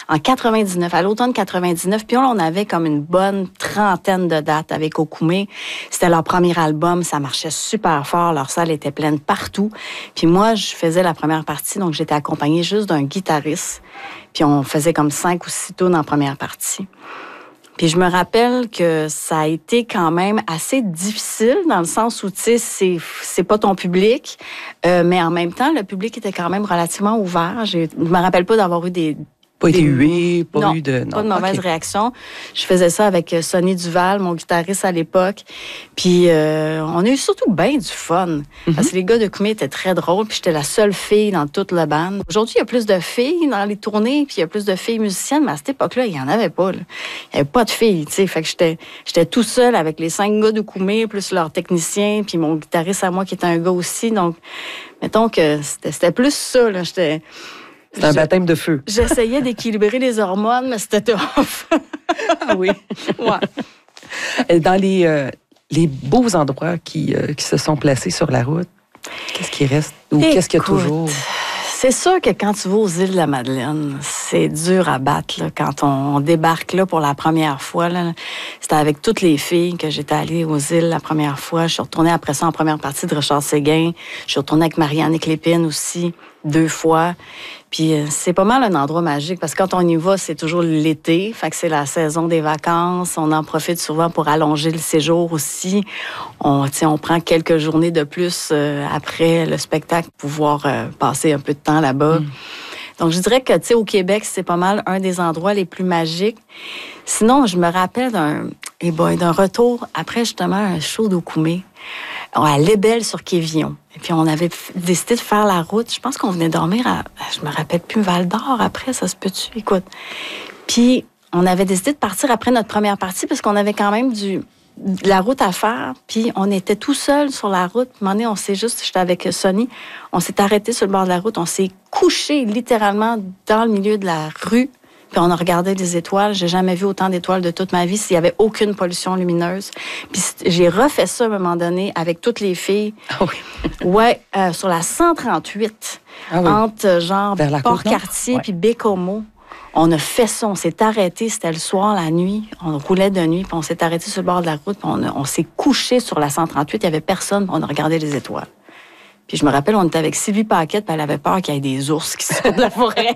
en 99, à l'automne 99. Puis on avait comme une bonne trentaine de dates avec Okoumé. C'était leur premier album, ça marchait super fort, leur salle était pleine partout. Puis moi, je faisais la première partie, donc j'étais accompagnée juste d'un guitariste. Puis on faisait comme 5 ou 6 tunes en première partie. Puis je me rappelle que ça a été quand même assez difficile dans le sens où, tu sais, c'est pas ton public, mais en même temps, le public était quand même relativement ouvert. Je me rappelle pas d'avoir eu Pas été hué, pas non, eu de... Non, pas de mauvaise réaction. Je faisais ça avec Sonny Duval, mon guitariste à l'époque. Puis on a eu surtout bien du fun. Parce que les gars de Koumé étaient très drôles, puis j'étais la seule fille dans toute la bande. Aujourd'hui, il y a plus de filles dans les tournées, puis il y a plus de filles musiciennes, mais à cette époque-là, il n'y en avait pas. Là. Il n'y avait pas de filles, tu sais. Fait que j'étais tout seul avec les 5 gars de Koumé, plus leur technicien, puis mon guitariste à moi qui était un gars aussi. Donc, mettons que c'était plus ça, là. C'était un baptême de feu. J'essayais d'équilibrer les hormones, mais c'était tough. Ah oui. Ouais. Dans les beaux endroits qui se sont placés sur la route, qu'est-ce qui reste? Ou qu'est-ce qu'il y a toujours? C'est sûr que quand tu vas aux îles de la Madeleine, c'est dur à battre. Là, quand on débarque là pour la première fois, là, c'était avec toutes les filles que j'étais allée aux îles la première fois. Je suis retournée après ça en première partie de Richard Séguin. Je suis retournée avec Marianne Clépine aussi, 2 fois. Puis c'est pas mal un endroit magique parce que quand on y va, c'est toujours l'été. Fait que c'est la saison des vacances. On en profite souvent pour allonger le séjour aussi. On prend quelques journées de plus après le spectacle pour pouvoir passer un peu de temps là-bas. Donc, je dirais que, tu sais, au Québec, c'est pas mal un des endroits les plus magiques. Sinon, je me rappelle d'un retour après, justement, un show d'Okoumé à Lébel sur Quévillon. Et puis, on avait décidé de faire la route. Je pense qu'on venait dormir je me rappelle plus, Val-d'Or après, ça se peut-tu? Écoute. Puis, on avait décidé de partir après notre première partie parce qu'on avait quand même de la route à faire, puis on était tout seul sur la route. À un moment donné, j'étais avec Sonny, on s'est arrêté sur le bord de la route, on s'est couché littéralement dans le milieu de la rue, puis on a regardé les étoiles. J'ai jamais vu autant d'étoiles de toute ma vie s'il y avait aucune pollution lumineuse. Puis j'ai refait ça à un moment donné avec toutes les filles. Ah oui. Ouais, sur la 138, entre genre Port-Cartier puis Bécomo. On a fait ça, on s'est arrêté, c'était le soir, la nuit, on roulait de nuit, puis on s'est arrêté sur le bord de la route, puis on s'est couché sur la 138, il n'y avait personne, puis on a regardé les étoiles. Puis je me rappelle, on était avec Sylvie Paquette, puis elle avait peur qu'il y ait des ours qui sortent de la forêt.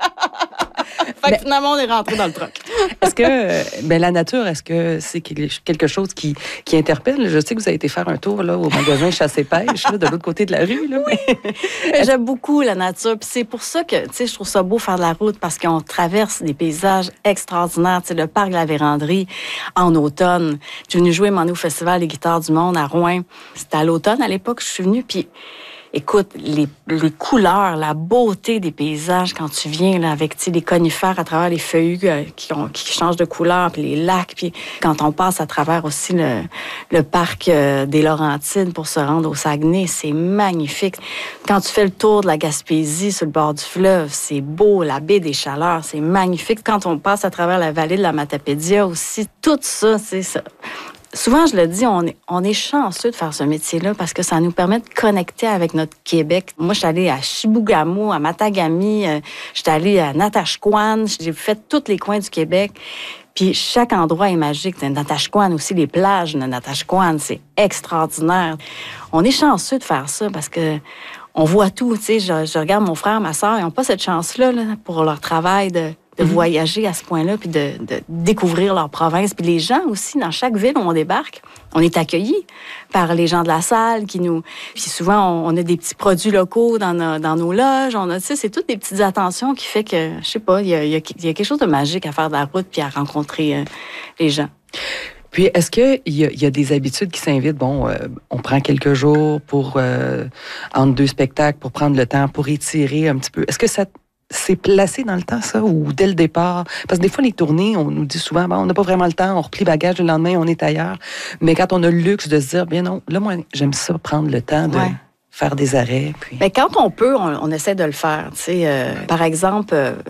Fait que finalement, on est rentré dans le truck. Est-ce que la nature, est-ce que c'est quelque chose qui interpelle? Je sais que vous avez été faire un tour là, au magasin Chasse et Pêche, là, de l'autre côté de la rue. Là. Oui. J'aime beaucoup la nature. Puis c'est pour ça que je trouve ça beau faire de la route parce qu'on traverse des paysages extraordinaires. T'sais, le parc de la Vérandrie en automne. Je suis venue jouer au Festival des guitares du monde à Rouyn. C'était à l'automne à l'époque je suis venue. Puis écoute, les couleurs, la beauté des paysages quand tu viens là, avec les conifères à travers les feuillus qui changent de couleur, puis les lacs, puis quand on passe à travers aussi le parc des Laurentides pour se rendre au Saguenay, c'est magnifique. Quand tu fais le tour de la Gaspésie sur le bord du fleuve, c'est beau, la baie des Chaleurs, c'est magnifique. Quand on passe à travers la vallée de la Matapédia aussi, tout ça, c'est ça. Souvent, je le dis, on est chanceux de faire ce métier-là parce que ça nous permet de connecter avec notre Québec. Moi, je suis allée à Chibougamau, à Matagami, je suis allée à Natashquan, j'ai fait tous les coins du Québec. Puis chaque endroit est magique. Natashquan aussi, les plages de Natashquan, c'est extraordinaire. On est chanceux de faire ça parce que on voit tout. Tu sais, je regarde mon frère, ma soeur, ils n'ont pas cette chance-là là, pour leur travail de voyager à ce point-là, puis de découvrir leur province. Puis les gens aussi, dans chaque ville où on débarque, on est accueillis par les gens de la salle qui nous... Puis souvent, on a des petits produits locaux dans nos loges. Tu sais, c'est toutes des petites attentions qui fait que, je sais pas, il y a quelque chose de magique à faire de la route puis à rencontrer les gens. Puis, est-ce qu'il y a des habitudes qui s'invitent? Bon, on prend quelques jours pour entre 2 spectacles, pour prendre le temps, pour étirer un petit peu. Est-ce que ça c'est placé dans le temps, ça, ou dès le départ? Parce que des fois, les tournées, on nous dit souvent, bon, on n'a pas vraiment le temps, on replie bagage le lendemain, on est ailleurs. Mais quand on a le luxe de se dire, bien non, là, moi, j'aime ça, prendre le temps de faire des arrêts. Puis... Bien, quand on peut, on essaie de le faire. Tu sais, par exemple,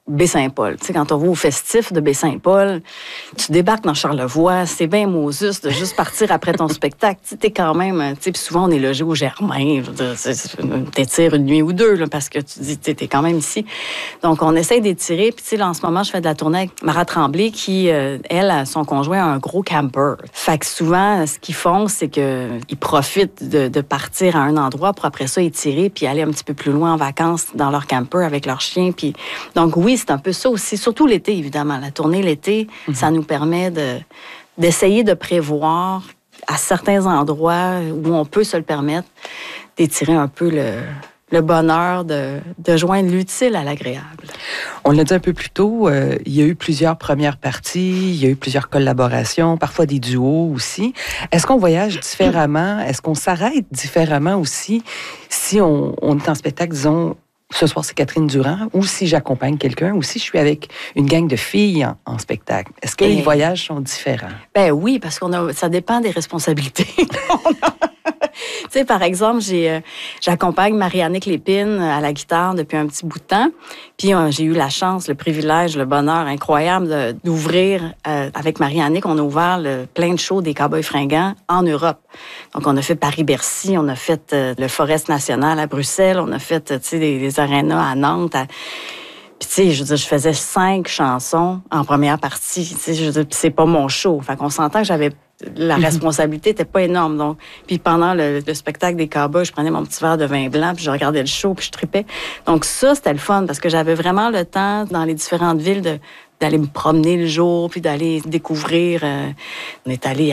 Baie-Saint-Paul. Tu sais, quand on va au festif de Baie-Saint-Paul, tu débarques dans Charlevoix, c'est bien Moses de juste partir après ton spectacle. Tu sais, t'es quand même... Tu sais, puis souvent, on est logé au Germain. T'étires une nuit ou deux, là, parce que tu dis, t'es quand même ici. Donc, on essaie d'étirer. Puis, tu sais, là, en ce moment, je fais de la tournée avec Mara Tremblay, qui, elle, son conjoint a un gros camper. Fait que souvent, ce qu'ils font, c'est qu'ils profitent de partir à un endroit pour après ça étirer puis aller un petit peu plus loin en vacances dans leur camper avec leurs chiens. Puis, donc, oui, c'est un peu ça aussi, surtout l'été, évidemment. La tournée l'été, ça nous permet d'essayer de prévoir à certains endroits où on peut se le permettre, d'étirer un peu le bonheur de joindre l'utile à l'agréable. On l'a dit un peu plus tôt, il y a eu plusieurs premières parties, il y a eu plusieurs collaborations, parfois des duos aussi. Est-ce qu'on voyage différemment? Est-ce qu'on s'arrête différemment aussi si on est en spectacle, disons, ce soir, c'est Catherine Durand, ou si j'accompagne quelqu'un, ou si je suis avec une gang de filles en spectacle. Est-ce que les voyages sont différents? Ben oui, parce ça dépend des responsabilités. Tu sais, par exemple, j'accompagne Marie-Annick Lépine à la guitare depuis un petit bout de temps. Puis j'ai eu la chance, le privilège, le bonheur incroyable d'ouvrir avec Marie-Annick. On a ouvert plein de shows des Cowboys Fringants en Europe. Donc, on a fait Paris-Bercy, on a fait le Forest National à Bruxelles, on a fait, tu sais, des arénas à Nantes. Puis, tu sais, je veux dire, je faisais 5 chansons en première partie. Tu sais, je veux dire, puis c'est pas mon show. Fait qu'on s'entend que la responsabilité n'était pas énorme. Donc, puis pendant le spectacle des Cowboys, je prenais mon petit verre de vin blanc, puis je regardais le show, puis je tripais. Donc ça, c'était le fun, parce que j'avais vraiment le temps, dans les différentes villes, d'aller me promener le jour, puis d'aller découvrir. On est allé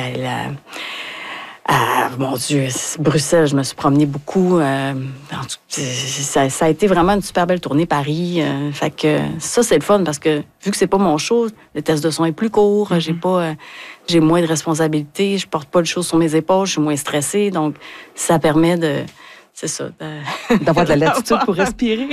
mon Dieu, Bruxelles, je me suis promenée beaucoup. Ça a été vraiment une super belle tournée, Paris. Fait que ça, c'est le fun parce que vu que c'est pas mon show, le test de son est plus court, j'ai moins de responsabilités, je porte pas le show sur mes épaules, je suis moins stressée, donc ça permet c'est ça. D'avoir de la latitude pour respirer.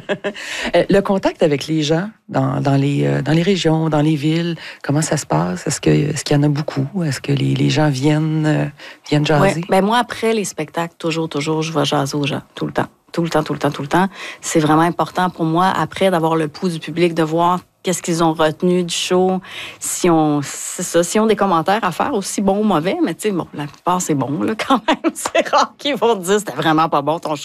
Ouais. Le contact avec les gens dans les régions, dans les villes, comment ça se passe? Est-ce qu'il y en a beaucoup? Est-ce que les gens viennent jaser? Ouais. Ben moi, après les spectacles, toujours, je vais jaser aux gens, tout le temps. Tout le temps. C'est vraiment important pour moi, après, d'avoir le pouls du public, de voir qu'est-ce qu'ils ont retenu du show, si ont des commentaires à faire, aussi bons ou mauvais, mais tu sais, bon, la plupart, c'est bon, là, quand même. C'est rare qu'ils vont te dire, c'était vraiment pas bon, ton show.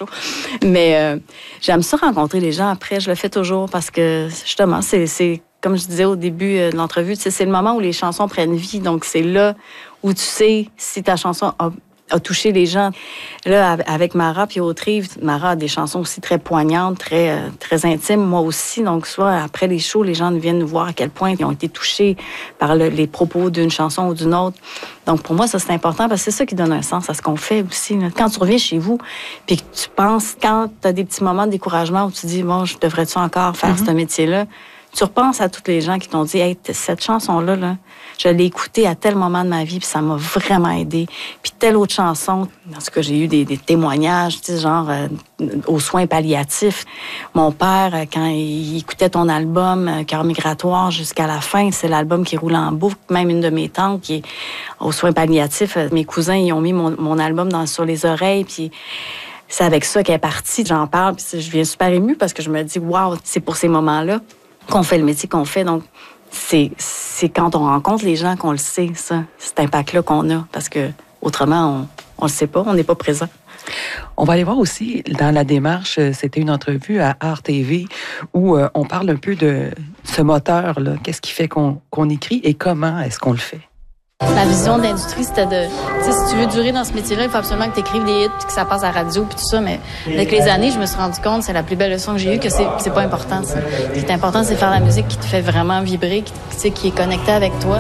Mais j'aime ça rencontrer les gens après, je le fais toujours parce que, justement, c'est comme je disais au début de l'entrevue, c'est le moment où les chansons prennent vie, donc c'est là où tu sais si ta chanson a touché les gens. Là, avec Mara puis Autrive, Mara a des chansons aussi très poignantes, très, très intimes, moi aussi. Donc, soit après les shows, les gens viennent nous voir à quel point ils ont été touchés par les propos d'une chanson ou d'une autre. Donc, pour moi, ça, c'est important parce que c'est ça qui donne un sens à ce qu'on fait aussi. Là. Quand tu reviens chez vous, puis que tu penses, quand tu as des petits moments de découragement où tu dis, bon, je devrais-tu encore faire ce métier-là? Tu repenses à toutes les gens qui t'ont dit, hey, cette chanson-là, là, je l'ai écoutée à tel moment de ma vie, puis ça m'a vraiment aidé. Puis telle autre chanson, en tout cas, j'ai eu des témoignages, tu sais, genre aux soins palliatifs. Mon père, quand il écoutait ton album Cœur migratoire jusqu'à la fin, c'est l'album qui roule en boucle. Même une de mes tantes qui est aux soins palliatifs, mes cousins, ils ont mis mon album sur les oreilles, puis c'est avec ça qu'elle est partie. J'en parle, puis je viens super émue parce que je me dis, waouh, c'est pour ces moments-là qu'on fait le métier qu'on fait. Donc, c'est quand on rencontre les gens qu'on le sait, ça, cet impact-là qu'on a. Parce que autrement, on le sait pas, on n'est pas présent. On va aller voir aussi, dans la démarche, c'était une entrevue à Art TV où on parle un peu de ce moteur-là. Qu'est-ce qui fait qu'on écrit et comment est-ce qu'on le fait? La vision de l'industrie, c'était tu sais, si tu veux durer dans ce métier-là, il faut absolument que tu écrives des hits puis que ça passe à la radio puis tout ça. Mais avec les années, je me suis rendu compte, c'est la plus belle leçon que j'ai eue, que c'est pas important, ça. Ce qui est important, c'est faire la musique qui te fait vraiment vibrer, qui est connectée avec toi.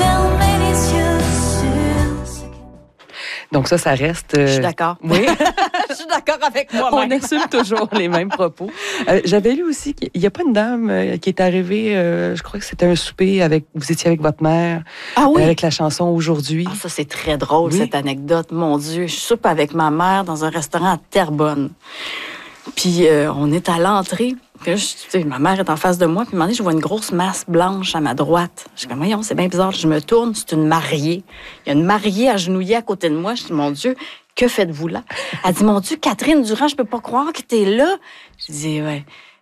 Donc ça reste... Je suis d'accord. Oui. Je suis d'accord avec moi-même. On assume toujours les mêmes propos. J'avais lu aussi qu'il n'y a pas une dame qui est arrivée, je crois que c'était un souper, vous étiez avec votre mère, avec la chanson Aujourd'hui. Ah, ça, c'est très drôle, cette anecdote. Mon Dieu, je soupe avec ma mère dans un restaurant à Terrebonne. Puis on est à l'entrée. Puis là, ma mère est en face de moi. Puis à un moment donné, je vois une grosse masse blanche à ma droite. Je dis, voyons, c'est bien bizarre. Je me tourne, c'est une mariée. Il y a une mariée agenouillée à côté de moi. Je dis, mon Dieu, que faites-vous là? Elle dit, mon Dieu, Catherine Durand, je peux pas croire que t'es là. Je dis, ouais.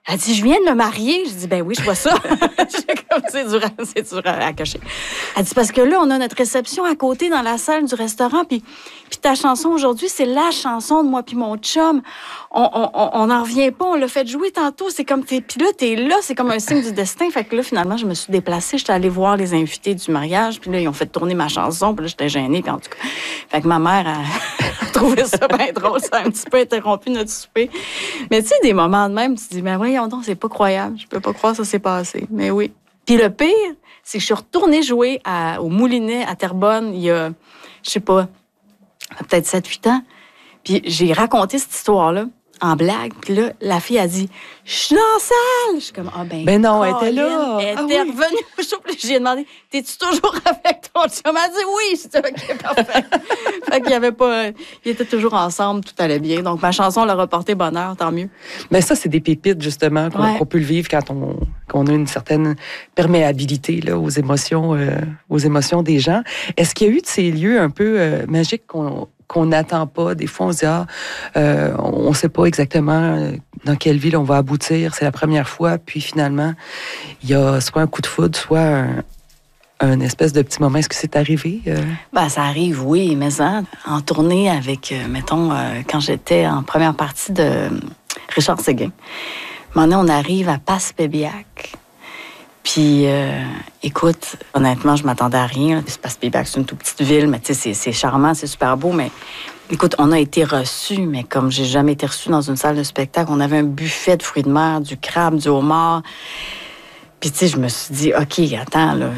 Elle dit, je viens de me marier. Je dis, ben oui, je vois ça. C'est dur à cacher. Elle dit, parce que là, on a notre réception à côté dans la salle du restaurant, puis ta chanson aujourd'hui, c'est la chanson de moi puis mon chum. On n'en revient pas, on l'a fait jouer tantôt. C'est comme, puis là, t'es là, c'est comme un signe du destin. Fait que là, finalement, je me suis déplacée. J'étais allée voir les invités du mariage, puis là, ils ont fait tourner ma chanson, puis là, j'étais gênée, puis en tout cas. Fait que ma mère a trouvé ça bien drôle. Ça a un petit peu interrompu notre souper. Mais tu sais, des moments de même, tu te dis, ben voyons donc, c'est pas croyable. Je peux pas croire que ça s'est passé. Mais oui. Puis le pire, c'est que je suis retournée jouer au Moulinet à Terrebonne il y a, je sais pas, peut-être 7-8 ans. Puis j'ai raconté cette histoire-là en blague. Puis là, la fille a dit, je suis dans la salle. Je suis comme, ben non, elle était là. Elle était revenue au show. Puis j'ai demandé, t'es-tu toujours avec ton chum? Elle a dit oui. J'ai dit, OK, parfait. Fait qu'il y avait pas, ils étaient toujours ensemble, tout allait bien. Donc ma chanson l'a reporté bonheur, tant mieux. Mais ça, c'est des pépites, justement, qu'on peut le vivre quand qu'on a une certaine perméabilité là, aux émotions des gens. Est-ce qu'il y a eu de ces lieux un peu magiques qu'on n'attend pas? Des fois, on se dit, on ne sait pas exactement dans quelle ville on va aboutir. C'est la première fois. Puis finalement, il y a soit un coup de foudre, soit un espèce de petit moment. Est-ce que c'est arrivé? Ben, ça arrive, oui. Mais en tournée avec, mettons, quand j'étais en première partie de Richard Séguin. Maintenant, on arrive à Passepébiac. Puis, écoute, honnêtement, je m'attendais à rien. Passepébiac, c'est une toute petite ville, mais tu sais, c'est charmant, c'est super beau, mais écoute, on a été reçus, mais comme j'ai jamais été reçue dans une salle de spectacle, on avait un buffet de fruits de mer, du crabe, du homard. Puis, tu sais, je me suis dit, OK, attends, là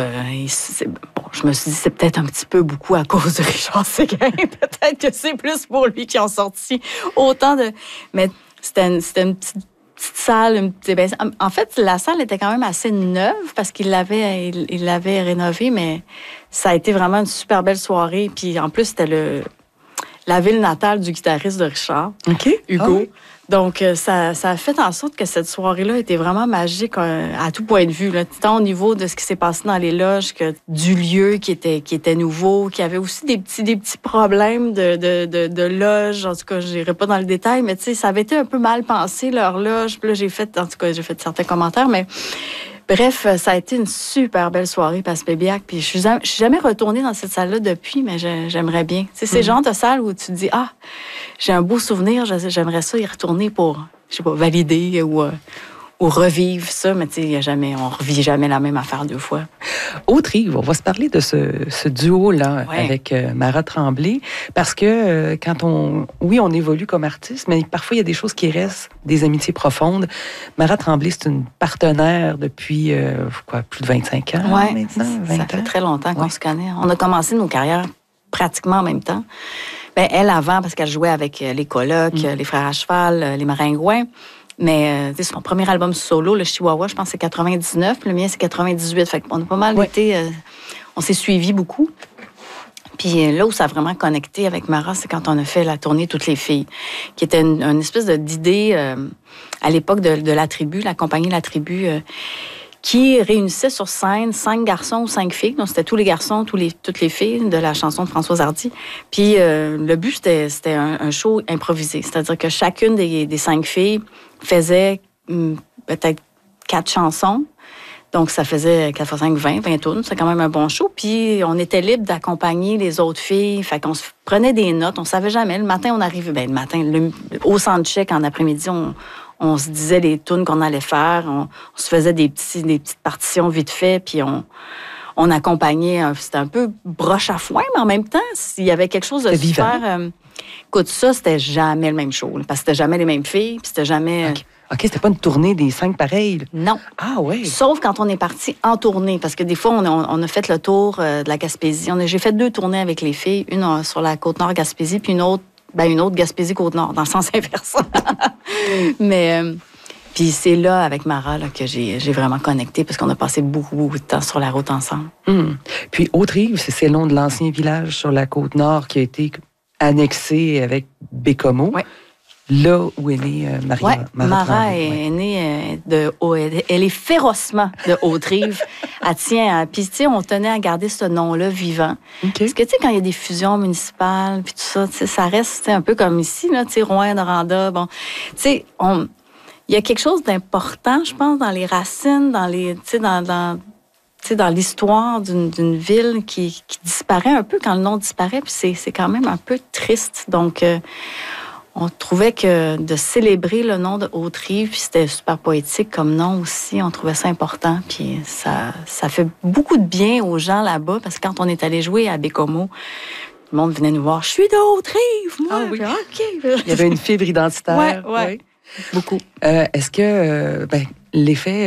je me suis dit, c'est peut-être un petit peu beaucoup à cause de Richard Séguin. Peut-être que c'est plus pour lui qui ont sorti autant de... Mais c'était une petite salle. En fait, la salle était quand même assez neuve parce qu'il l'avait rénovée, mais ça a été vraiment une super belle soirée. Puis en plus, c'était la ville natale du guitariste de Richard, Hugo. Ah oui. Donc, ça a fait en sorte que cette soirée-là était vraiment magique à tout point de vue. Là. Tant au niveau de ce qui s'est passé dans les loges que du lieu qui était nouveau, qui avait aussi des petits problèmes de loge. En tout cas, je n'irai pas dans le détail, mais tu sais, ça avait été un peu mal pensé, leur loge. Puis là, j'ai fait certains commentaires, mais... Bref, ça a été une super belle soirée, Passepébiac. Puis je suis jamais retournée dans cette salle-là depuis, mais j'aimerais bien. C'est ces genres de salles où tu te dis, j'ai un beau souvenir, j'aimerais ça y retourner pour, je sais pas, valider ou revivre ça, mais tu sais, on revit jamais la même affaire deux fois. Autre Yves, on va se parler de ce duo-là avec Mara Tremblay, parce que quand on évolue comme artiste, mais parfois il y a des choses qui restent, des amitiés profondes. Mara Tremblay, c'est une partenaire depuis plus de 25 ans maintenant. Ça fait très longtemps qu'on se connaît. On a commencé nos carrières pratiquement en même temps. Ben, elle avant, parce qu'elle jouait avec les Colocs, les Frères à cheval, les Maringouins. Mais son premier album solo, le Chihuahua, je pense que c'est 99, puis le mien, c'est 98. Fait qu'on a pas mal été... on s'est suivis beaucoup. Puis là où ça a vraiment connecté avec Mara, c'est quand on a fait la tournée Toutes les filles, qui était une espèce d'idée à l'époque de La Tribu, la compagnie La Tribu, qui réunissait sur scène 5 garçons ou 5 filles. Donc, c'était tous les garçons, toutes les filles de la chanson de Françoise Hardy. Puis le but, c'était un show improvisé. C'est-à-dire que chacune des 5 filles faisait peut-être 4 chansons. Donc, ça faisait 4 x 5, 20 tournes. C'est quand même un bon show. Puis, on était libre d'accompagner les autres filles. Fait qu'on se prenait des notes. On savait jamais. Le matin, on arrivait... le matin, au soundcheck, en après-midi, on se disait les tunes qu'on allait faire. On se faisait des petites partitions vite fait. Puis, on accompagnait. C'était un peu broche à foin, mais en même temps, s'il y avait quelque chose de super... écoute, ça, c'était jamais le même show. Parce que c'était jamais les mêmes filles. Puis, c'était jamais... OK, c'était pas une tournée des 5 pareils. Non. Ah oui. Sauf quand on est parti en tournée, parce que des fois, on a fait le tour de la Gaspésie. J'ai fait 2 tournées avec les filles, une sur la Côte-Nord Gaspésie, puis une autre Gaspésie-Côte-Nord, dans le sens inverse. Mais puis c'est là, avec Mara, là, que j'ai vraiment connecté, parce qu'on a passé beaucoup, beaucoup de temps sur la route ensemble. Puis Autre-Yves, c'est le nom de l'ancien village sur la Côte-Nord qui a été annexé avec Bécomo. Oui. Là où est née Mara est née elle est férocement de Haute-Rive. Elle tient, puis tu sais, on tenait à garder ce nom-là vivant. Okay. Parce que tu sais, quand il y a des fusions municipales, puis tout ça, tu sais, ça reste un peu comme ici, là, tu sais, Rouyn, Noranda, bon, tu sais, il il y a quelque chose d'important, je pense, dans les racines, dans les, tu sais, dans l'histoire d'une ville qui disparaît un peu quand le nom disparaît, puis c'est quand même un peu triste. Donc, on trouvait que de célébrer le nom de Haute-Rive, puis c'était super poétique comme nom aussi, on trouvait ça important, puis ça fait beaucoup de bien aux gens là-bas, parce que quand on est allé jouer à Bécomo, le monde venait nous voir. « Je suis de Haute-Rive, moi! » oui. OK. Il y avait une fibre identitaire. Ouais. Beaucoup. Est-ce que l'effet